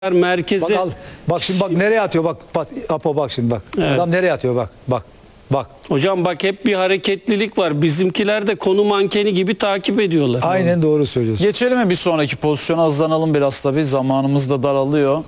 merkeze. Bak şimdi bak nereye atıyor bak Apo bak şimdi bak. Evet. Adam nereye atıyor bak. Hocam bak hep bir hareketlilik var. Bizimkiler de konu mankeni gibi takip ediyorlar. Aynen doğru söylüyorsun. Geçelim mi bir sonraki pozisyona, hızlanalım biraz tabii. Zamanımız da daralıyor.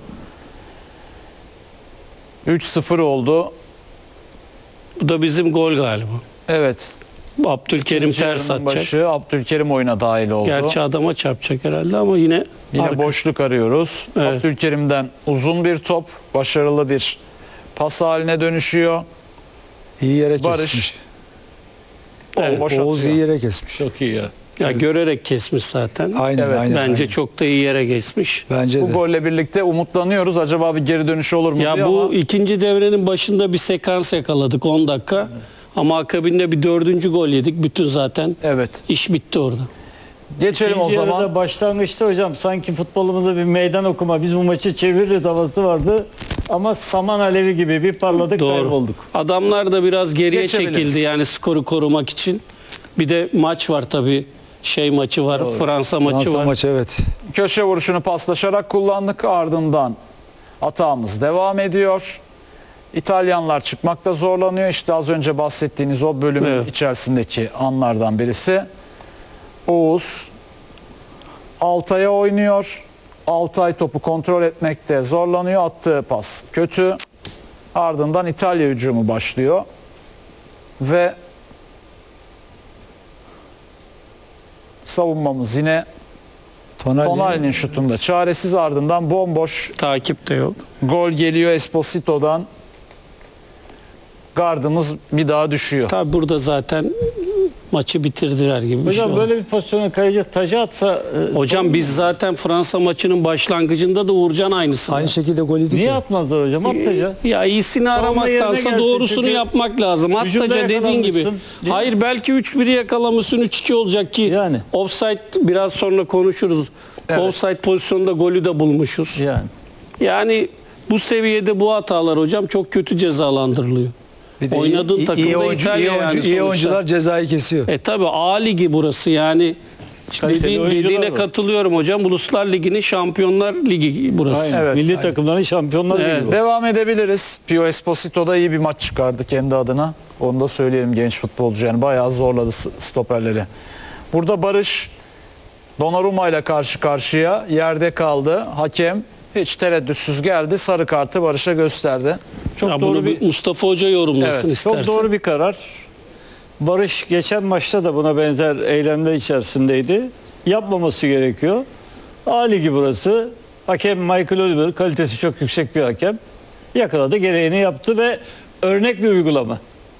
3-0 oldu. Bu da bizim gol galiba. Evet. Abdülkerim İkinci ters yarının atacak. başı Abdülkerim oyuna dahil oldu. Gerçi adama çarpacak herhalde ama yine Boşluk arıyoruz. Evet. Abdülkerim'den uzun bir top, başarılı bir pas haline dönüşüyor. İyi yere Barış. kesmiş. Evet, Boş Oğuz atıyor. iyi yere kesmiş. Çok iyi ya. ya görerek kesmiş zaten. Aynen Evet, aynen. Bence aynen. çok da iyi yere geçmiş. Bence Bu de. golle birlikte umutlanıyoruz. Acaba bir geri dönüşü olur mu Ya diye bu ama ikinci devrenin başında bir sekans yakaladık 10 dakika. Ama akabinde bir 4. gol yedik. Bütün zaten evet. iş bitti orada. Geçelim o İkinci zaman. yarıda başlangıçta hocam sanki futbolumuzda bir meydan okuma, biz bu maçı çeviririz havası vardı. Ama saman alevi gibi bir parladık, kaybolduk. Adamlar da biraz geriye Geçebiliriz. çekildi yani skoru korumak için. Bir de maç var tabii. Maçı var, Fransa maçı Fransa var. maçı evet. Köşe vuruşunu paslaşarak kullandık. Ardından atağımız devam ediyor. İtalyanlar çıkmakta zorlanıyor. İşte az önce bahsettiğiniz o bölümün Evet. içerisindeki anlardan birisi. Oğuz Altay'a oynuyor. Altay topu kontrol etmekte zorlanıyor. Attığı pas kötü. Ardından İtalya hücumu başlıyor. Ve savunmamız yine Tonali'nin şutunda çaresiz, ardından bomboş Takip de yok. gol geliyor Esposito'dan. Gardımız bir daha düşüyor. Tabii burada zaten maçı bitirdiler gibi bir şey Hocam oldu. böyle bir pozisyona kayacak taca atsa Hocam biz zaten Fransa maçının başlangıcında da Uğurcan aynısını. Aynı şekilde gol yedik niye ya. atmazlar hocam? At taca. Ya iyisini Savunma yerine aramaktansa gelsin. doğrusunu Çünkü yapmak lazım. hücumda Hattaca dediğin gibi. yakalanmışsın, değil mi? Hayır belki 3-1'i yakalamışsın 3-2 olacak ki. Yani. Offside biraz sonra konuşuruz. Evet. Offside pozisyonunda golü de bulmuşuz. Yani. Yani bu seviyede bu hatalar hocam çok kötü cezalandırılıyor. Bir de Oynadığın iyi takımda oyuncu, İtalya iyi oyuncu, yani iyi sonuçta. oyuncular cezayı kesiyor. Tabi A ligi burası yani. Kaliteli oyuncular Dediğine var. katılıyorum hocam. Uluslar Ligi'nin Şampiyonlar Ligi burası. Aynen. Evet, Milli aynen. takımların şampiyonları Evet. gibi. Devam edebiliriz. Pio Esposito da iyi bir maç çıkardı kendi adına. Onu da söyleyelim, genç futbolcu yani bayağı zorladı stoperleri. Burada Barış Donnarumma ile karşı karşıya, yerde kaldı. Hakem hiç tereddütsüz geldi. Sarı kartı Barış'a gösterdi. Çok Ya doğru bunu bir Mustafa Hoca yorumlasın Evet, istersen. Çok doğru bir karar. Barış geçen maçta da buna benzer eylemler içerisindeydi. Yapmaması gerekiyor. A Ligi burası. Hakem Michael Oliver, kalitesi çok yüksek bir hakem. Yakaladı, gereğini yaptı ve örnek bir uygulama.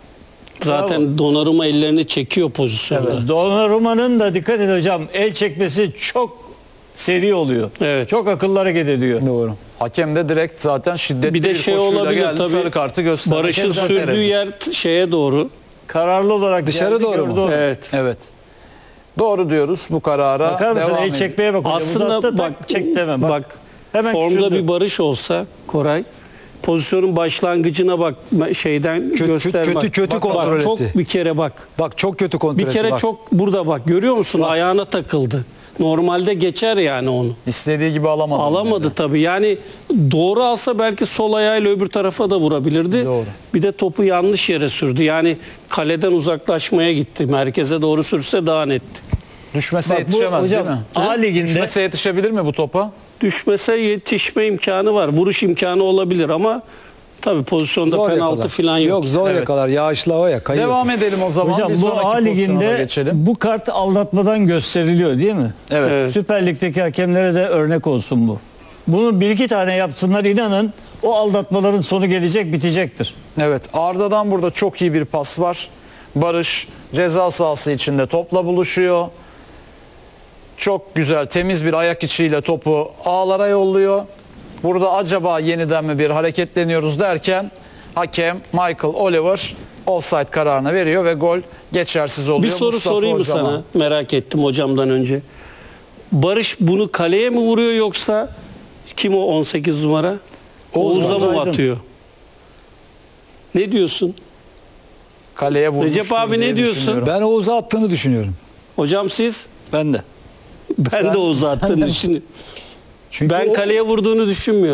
Zaten Donnarumma ellerini çekiyor pozisyonda. Evet. Donnarumma'nın da dikkat et hocam, el çekmesi çok seri oluyor. Evet. Çok akıllı hareket ediyor. Doğru. Hakem de direkt zaten şiddetli Bir de bir koşuyla olabilir geldi. tabii. Sarı kartı gösterdi. Barış'ın Hakem zaten sürdüğü tereddüt. yer şeye doğru. Kararlı olarak Dışarı geldi, doğru gördü mu? onu. Evet. Evet. Doğru diyoruz bu karara. Bakar mısın? Devam El edelim. çekmeye bak hocam. Aslında Uzattı, bak, tak, çek deme. bak Hemen formda küçüldü. bir Barış olsa Koray pozisyonun başlangıcına bak şeyden göster bak. kötü Bak, kontrol çok etti. bir kere bak. Bak çok kötü kontrol Bir kere etti, bak. çok burada bak görüyor musun ayağına takıldı. Normalde geçer yani onu. İstediği gibi alamadı. Alamadı tabii. Yani doğru alsa belki sol ayağıyla öbür tarafa da vurabilirdi. Doğru. Bir de topu yanlış yere sürdü. Yani kaleden uzaklaşmaya gitti. Merkeze doğru sürse daha netti. Düşmese Bak bu yetişemez hocam, değil mi? A Ligi'nde Düşmese yetişebilir mi bu topa? Düşmese yetişme imkanı var. Vuruş imkanı olabilir ama tabii pozisyonda Zor penaltı yakalar. falan yok. Yok zor Evet. yakalar. Yağışlı hava ya kayıyor. Devam edelim o zaman. hocam Bir bu sonraki A pozisyona da Ligi'nde geçelim. bu kart aldatmadan gösteriliyor değil mi? Evet. Evet. Süper Lig'deki hakemlere de örnek olsun bu. Bunu bir iki tane yapsınlar, inanın o aldatmaların sonu gelecek, bitecektir. Evet. Arda'dan burada çok iyi bir pas var. Barış ceza sahası içinde topla buluşuyor. Çok güzel, temiz bir ayak içiyle topu ağlara yolluyor. Burada acaba yeniden mi bir hareketleniyoruz derken hakem Michael Oliver offside kararını veriyor ve gol geçersiz oluyor. Bir soru Mustafa sorayım mı hocama. sana? Merak ettim hocamdan önce. Barış bunu kaleye mi vuruyor yoksa kim o 18 numara? Oğuz'a mı Aydın. atıyor? Ne diyorsun? Kaleye vurmuş Recep abi diye ne diyorsun? düşünüyorum. Ben Oğuz'a attığını düşünüyorum. Hocam siz? Ben de. Ben de Oğuz'a attığını düşünüyorum. Çünkü Ben o- kaleye vurduğunu düşünmüyorum.